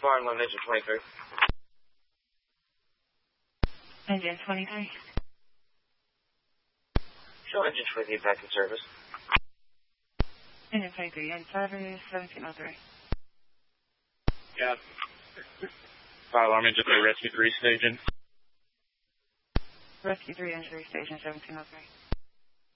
Fire alarm engine 23. Engine 23. Show engine 23 back in service. Engine 23 in service, 1703. Yeah. Fire alarm engine 3, rescue 3 station. Rescue 3, engine 3 station, 1703.